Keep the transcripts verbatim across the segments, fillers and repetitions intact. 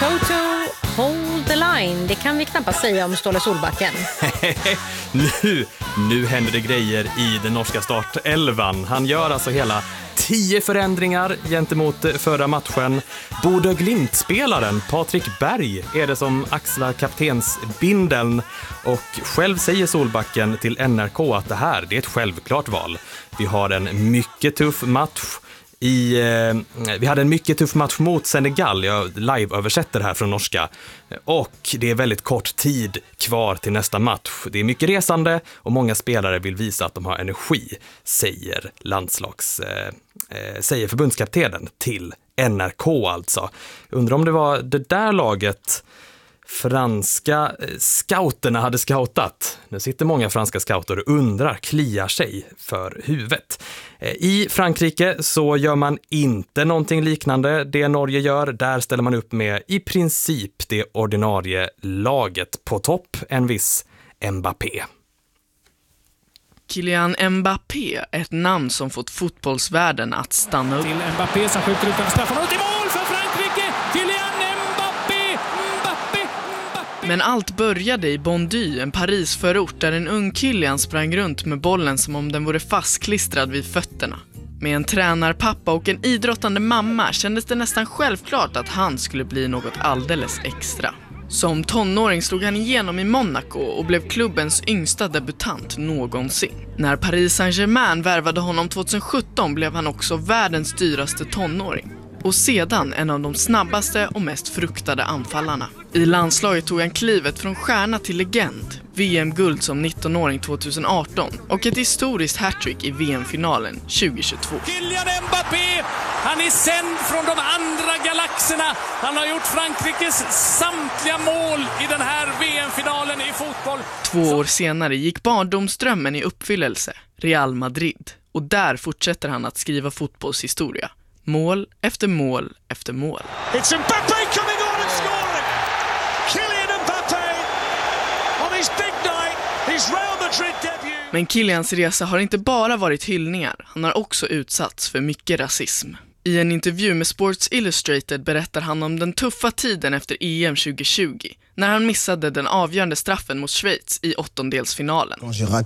Toto, hold the line. Det kan vi knappast säga om Ståle Solbacken. nu, nu händer det grejer i den norska startelvan. Han gör alltså hela tio förändringar gentemot förra matchen. Bodø Glimt-spelaren Patrik Berg är det som axlar kaptensbindeln, och själv säger Solbacken till N R K att det här det är ett självklart val. Vi har en mycket tuff match. I, eh, vi hade en mycket tuff match mot Senegal. Jag live-översätter här från norska. Och det är väldigt kort tid kvar till nästa match. Det är mycket resande och många spelare vill visa att de har energi, säger landslags eh, eh, säger förbundskaptenen till N R K alltså. Undrar om det var det där laget franska scouterna hade scoutat. Nu sitter många franska scouter och undrar, kliar sig för huvudet. I Frankrike så gör man inte någonting liknande det Norge gör. Där ställer man upp med i princip det ordinarie laget. På topp en viss Mbappé. Kylian Mbappé, ett namn som fått fotbollsvärlden att stanna upp. Till Mbappé som skjuter ut en straffområde till mål för Frankrike! Kylian Mbappé! Mbappé! Mbappé! Men allt började i Bondy, en Parisförort där en ung Kylian sprang runt med bollen som om den vore fastklistrad vid fötterna. Med en tränarpappa och en idrottande mamma kändes det nästan självklart att han skulle bli något alldeles extra. Som tonåring slog han igenom i Monaco och blev klubbens yngsta debutant någonsin. När Paris Saint-Germain värvade honom tjugohundrasjutton blev han också världens dyraste tonåring. Och sedan en av de snabbaste och mest fruktade anfallarna. I landslaget tog han klivet från stjärna till legend. V M-guld som nittonåring tjugoarton och ett historiskt hattrick i V M-finalen tjugohundratjugotvå. Kylian Mbappé, han är sänd från de andra galaxerna. Han har gjort Frankrikes samtliga mål i den här V M-finalen i fotboll. Två år senare gick barndomsdrömmen i uppfyllelse, Real Madrid. Och där fortsätter han att skriva fotbollshistoria. Mål efter mål efter mål. It's Mbappé coming on and scoring. Kylian Mbappé on his big night, his Real Madrid debut. Men Kylians resa har inte bara varit hyllningar. Han har också utsatts för mycket rasism. I en intervju med Sports Illustrated berättar han om den tuffa tiden efter E M tjugohundratjugo när han missade den avgörande straffen mot Schweiz i åttondelsfinalen.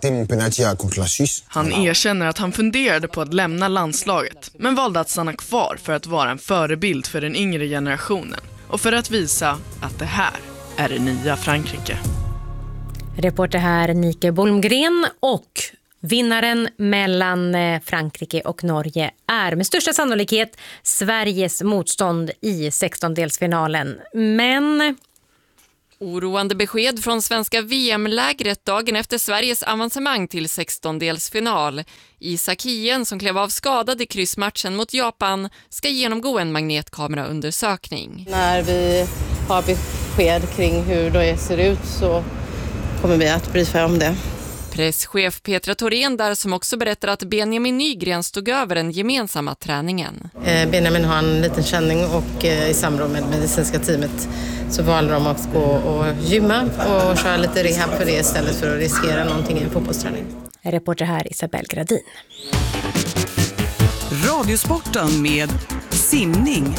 Han erkänner att han funderade på att lämna landslaget men valde att stanna kvar för att vara en förebild för den yngre generationen och för att visa att det här är det nya Frankrike. Reporter här Nike Bolmgren, och vinnaren mellan Frankrike och Norge är med största sannolikhet Sveriges motstånd i sextondelsfinalen. Men oroande besked från svenska V M-lägret dagen efter Sveriges avancemang till sextondelsfinal. Isak Hien, som klev av skadad i kryssmatchen mot Japan, ska genomgå en magnetkameraundersökning. När vi har besked kring hur det ser ut så kommer vi att briefa om det. Presschef Petra Thorén där, som också berättar att Benjamin Nygren stod över den gemensamma träningen. Benjamin har en liten känning och i samråd med medicinska teamet så valde de att gå och gymma och köra lite rehab för det istället för att riskera någonting i en fotbollsträning. Reporter här Isabelle Gradin. Radiosporten med simning.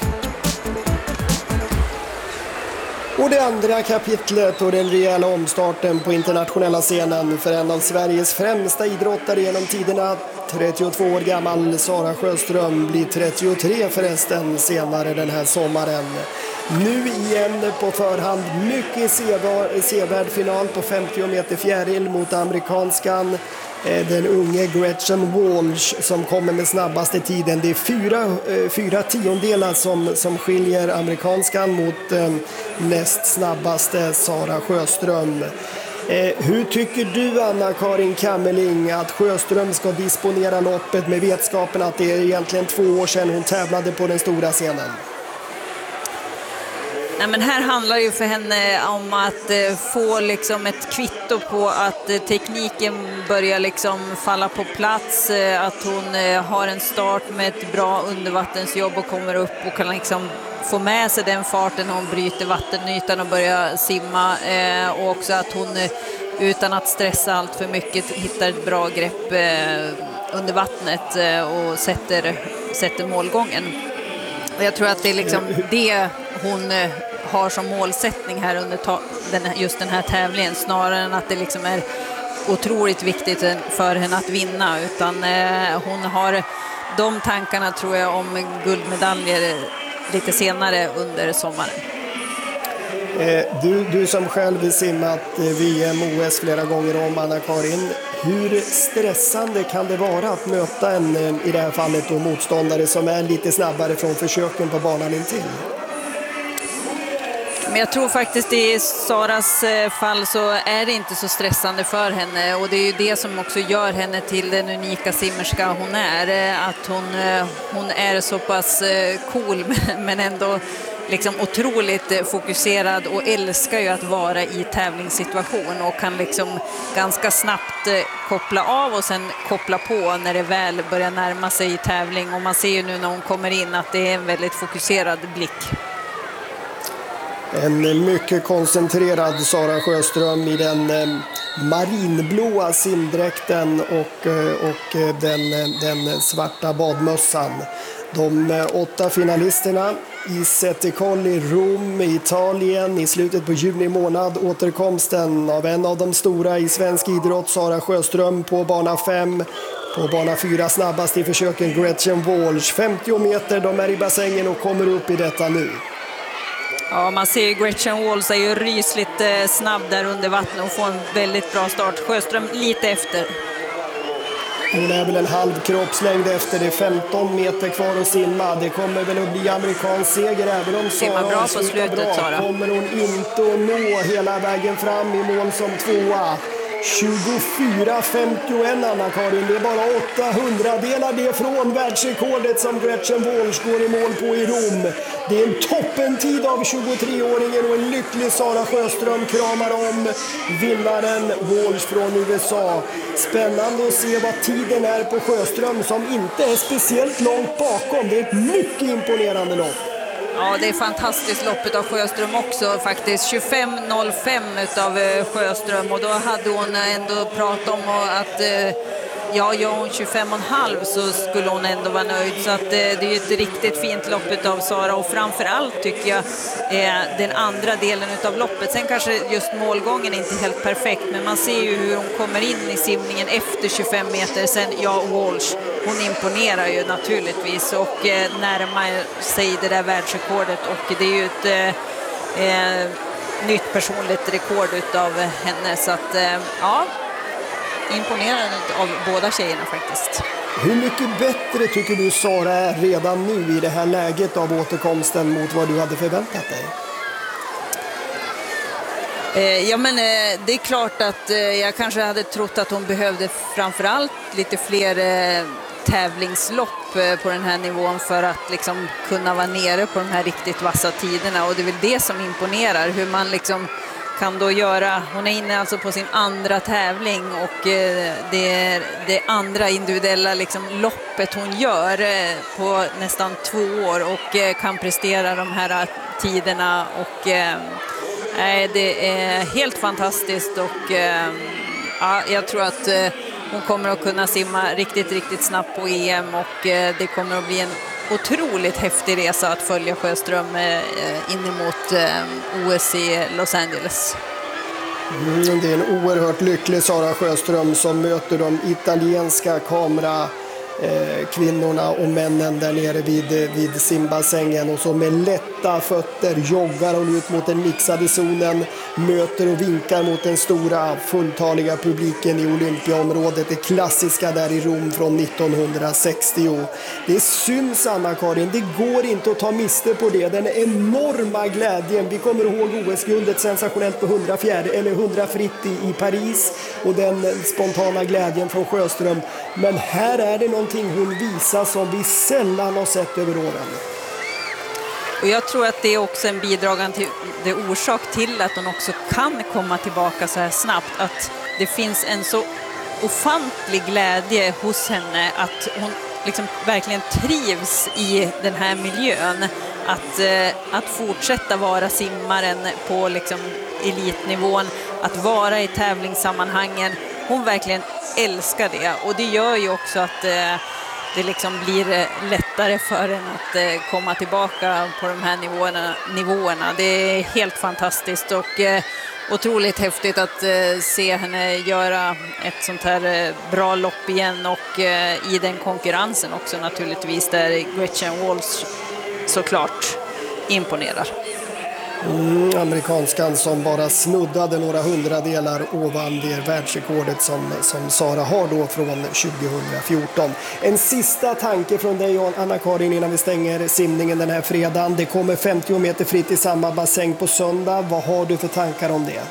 Och det andra kapitlet och den rejäla omstarten på internationella scenen för en av Sveriges främsta idrottare genom tiderna. trettiotvå år gammal Sara Sjöström blir trettiotre förresten senare den här sommaren. Nu igen på förhand mycket sevärd final på femtio meter fjäril mot amerikanskan. Den unge Gretchen Walsh som kommer med snabbaste tiden. Det är fyra, fyra tiondelar som, som skiljer amerikanskan mot eh, näst snabbaste Sara Sjöström. Eh, hur tycker du, Anna-Karin Kammerling, att Sjöström ska disponera loppet med vetskapen att det är egentligen två år sedan hon tävlade på den stora scenen? Nej, men här handlar det ju för henne om att eh, få liksom ett kvitto på att eh, tekniken börjar liksom falla på plats, eh, att hon eh, har en start med ett bra undervattensjobb och kommer upp och kan liksom få med sig den farten när hon bryter vattenytan och börjar simma, eh, och också att hon eh, utan att stressa allt för mycket hittar ett bra grepp eh, under vattnet eh, och sätter, sätter målgången. Och jag tror att det är liksom det hon har som målsättning här under ta- den, just den här tävlingen, snarare än att det liksom är otroligt viktigt för henne att vinna, utan eh, hon har de tankarna, tror jag, om guldmedaljer lite senare under sommaren. Eh, du, du som själv simmat V M O S flera gånger om, Anna-Karin, hur stressande kan det vara att möta en, i det här fallet då, motståndare som är lite snabbare från försöken på banan intill? Men jag tror faktiskt i Saras fall så är det inte så stressande för henne, och det är ju det som också gör henne till den unika simmerska hon är, att hon, hon är så pass cool men ändå liksom otroligt fokuserad och älskar ju att vara i tävlingssituation och kan liksom ganska snabbt koppla av och sen koppla på när det väl börjar närma sig i tävling, och man ser ju nu när hon kommer in att det är en väldigt fokuserad blick. En mycket koncentrerad Sara Sjöström i den eh, marinblåa simdräkten och, eh, och eh, den, den svarta badmössan. De eh, åtta finalisterna i Settikol i Rom, i Italien i slutet på juni månad. Återkomsten av en av de stora i svensk idrott, Sara Sjöström, på bana fem. På bana fyra snabbast i försöken Gretchen Walsh. femtio meter, de är i bassängen och kommer upp i detta nu. Ja, man ser ju Gretchen Walsh är ju rysligt eh, snabb där under vattnet och får en väldigt bra start. Sjöström lite efter. Hon är väl en halv kroppslängd efter, det är femton meter kvar att simma. Det kommer väl att bli amerikansk seger även om Sara bra på slutet, bra. Sara. Kommer hon inte att nå hela vägen fram i mål som tvåa. tjugofyra femtioen, Anna-Karin. Det är bara åtta hundradelar det från världsrekordet som Gretchen Walsh går i mål på i Rom. Det är en toppentid av tjugotreåringen och en lycklig Sara Sjöström kramar om vinnaren Walsh från U S A. Spännande att se vad tiden är på Sjöström, som inte är speciellt långt bakom. Det är ett mycket imponerande lopp. Ja, det är fantastiskt loppet av Sjöström också faktiskt. tjugofem noll fem utav Sjöström, och då hade hon ändå pratat om att ja, gör hon tjugofem komma fem så skulle hon ändå vara nöjd. Så att det är ju ett riktigt fint lopp av Sara, och framförallt tycker jag är den andra delen utav loppet. Sen kanske just målgången inte är helt perfekt, men man ser ju hur hon kommer in i simningen efter tjugofem meter. Sen, ja, Walsh, hon imponerar ju naturligtvis och eh, närmar sig det där världsrekordet, och det är ju ett eh, nytt personligt rekord utav henne. Så att eh, ja, imponerande av båda tjejerna faktiskt. Hur mycket bättre tycker du Sara är redan nu i det här läget av återkomsten mot vad du hade förväntat dig? Eh, ja, men eh, det är klart att eh, jag kanske hade trott att hon behövde framförallt lite fler eh, tävlingslopp eh, på den här nivån för att liksom kunna vara nere på de här riktigt vassa tiderna, och det är väl det som imponerar, hur man liksom kan då göra. Hon är inne alltså på sin andra tävling, och eh, det är det andra individuella liksom loppet hon gör eh, på nästan två år, och eh, kan prestera de här tiderna, och eh, det är helt fantastiskt, och eh, ja, jag tror att eh, hon kommer att kunna simma riktigt, riktigt snabbt på E M, och eh, det kommer att bli en otroligt häftig resa att följa Sjöström eh, in emot eh, O S i Los Angeles. Mm, det är en oerhört lycklig Sara Sjöström som möter de italienska kamera Eh, kvinnorna och männen där nere vid, vid simbassängen, och så med lätta fötter joggar hon ut mot den mixade zonen, möter och vinkar mot den stora fulltaliga publiken i Olympiaområdet, det klassiska där i Rom från nittonhundrasextio. Det syns, Anna-Karin, det går inte att ta miste på det, den enorma glädjen. Vi kommer ihåg O S-guldet sensationellt på hundra fjärde eller hundra fritt i, i Paris, och den spontana glädjen från Sjöström, men här är det någonting hon visar som vi sällan har sett över åren. Och jag tror att det är också en bidragande till, det orsak till att hon också kan komma tillbaka så här snabbt, att det finns en så ofantlig glädje hos henne, att hon liksom verkligen trivs i den här miljön, att, eh, att fortsätta vara simmaren på liksom elitnivån, att vara i tävlingssammanhangen. Hon verkligen älskar det, och det gör ju också att eh, det liksom blir lättare för en att komma tillbaka på de här nivåerna. nivåerna. Det är helt fantastiskt och otroligt häftigt att se henne göra ett sånt här bra lopp igen och i den konkurrensen också naturligtvis där Gretchen Walsh såklart imponerar. Mm, amerikanskan som bara snuddade några hundradelar ovan det världsrekordet som, som Sara har då från tjugohundrafjorton. En sista tanke från dig och Anna-Karin innan vi stänger simningen den här fredagen. Det kommer femtio meter fritt i samma bassäng på söndag. Vad har du för tankar om det?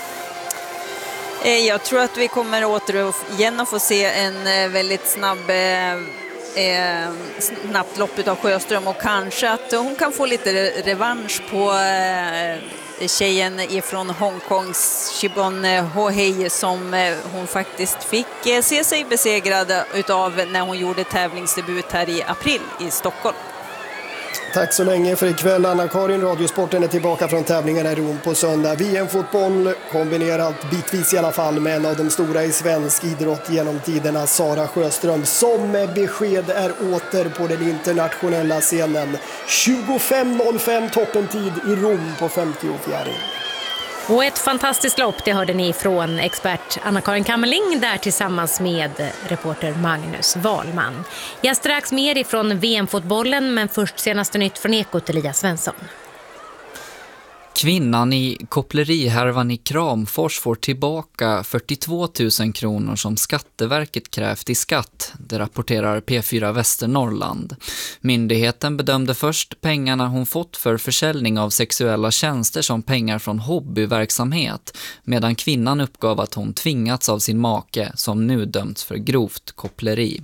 Jag tror att vi kommer återigen att få se en väldigt snabb Eh, snabbt lopp av Sjöström och kanske att hon kan få lite revansch på eh, tjejen ifrån Hongkongs Shibon Hohei som eh, hon faktiskt fick eh, se sig besegrad utav när hon gjorde tävlingsdebut här i april i Stockholm. Tack så länge för ikväll. Anna-Karin, Radiosporten är tillbaka från tävlingarna i Rom på söndag. V M-fotboll kombinerat bitvis i alla fall med en av de stora i svensk idrott genom tiderna, Sara Sjöström, som med besked är åter på den internationella scenen. tjugofem noll fem toppentid i Rom på femtiofjärde. Och ett fantastiskt lopp, det hörde ni från expert Anna-Karin Kammerling där tillsammans med reporter Magnus Wahlman. Jag strax mer ifrån V M-fotbollen, men först senaste nytt från Ekot, Elias Svensson. Kvinnan i kopplerihärvan i Kramfors får tillbaka fyrtiotvå tusen kronor som Skatteverket krävt i skatt, det rapporterar P fyra Västernorrland. Myndigheten bedömde först pengarna hon fått för försäljning av sexuella tjänster som pengar från hobbyverksamhet, medan kvinnan uppgav att hon tvingats av sin make som nu dömts för grovt koppleri.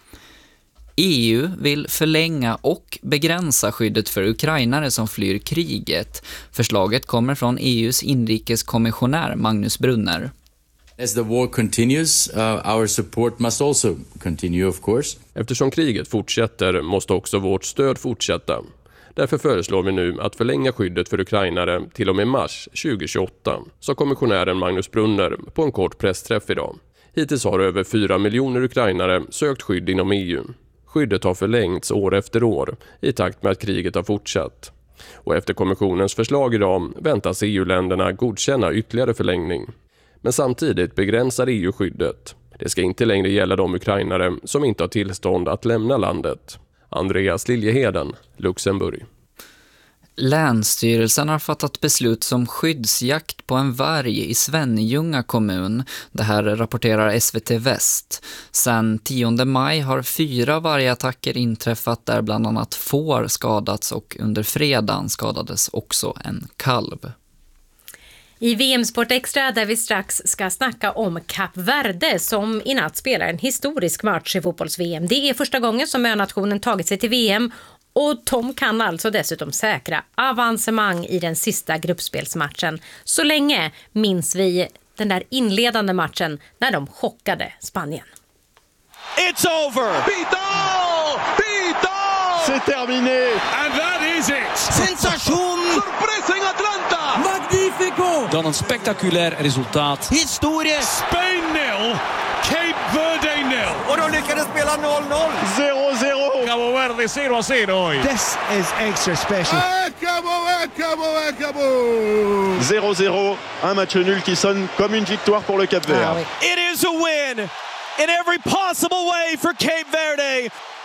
E U vill förlänga och begränsa skyddet för ukrainare som flyr kriget. Förslaget kommer från E U:s inrikeskommissionär Magnus Brunner. As the war continues, uh, our support must also continue, of course. Eftersom kriget fortsätter måste också vårt stöd fortsätta. Därför föreslår vi nu att förlänga skyddet för ukrainare till och med mars tjugohundratjugoåtta, sa kommissionären Magnus Brunner på en kort pressträff idag. Hittills har över fyra miljoner ukrainare sökt skydd inom E U. Skyddet har förlängts år efter år i takt med att kriget har fortsatt. Och efter kommissionens förslag idag väntas E U-länderna godkänna ytterligare förlängning. Men samtidigt begränsar E U skyddet. Det ska inte längre gälla de ukrainare som inte har tillstånd att lämna landet. Andreas Liljeheden, Luxemburg. Länsstyrelsen har fattat beslut om skyddsjakt på en varg i Svenljunga kommun. Det här rapporterar S V T Väst. Sen tionde maj har fyra vargattacker inträffat där bland annat får skadats och under fredagen skadades också en kalv. I V M-sport extra där vi strax ska snacka om Kap Verde som i natt spelar en historisk match i fotbolls-V M. Det är första gången som önationen tagit sig till V M och Tom kan alltså dessutom säkra avancemang i den sista gruppspelsmatchen. Så länge minns vi den där inledande matchen när de chockade Spanien. It's over! Vidal! Vidal! C'est terminé! And that is it! Sensation! Surprising Atlanta! Magnifico! Dan een spectaculair resultaat. Historie! Spain nil, Cape Verde nil. Och de lyckades spela noll noll! zero zero! Cabo Verde zero a zero. This is extra special. Acabou, acabou, acabou! zero zero, un match nul qui sonne comme une victoire pour le Cap Vert. It is a win in every possible way for Cape Verde.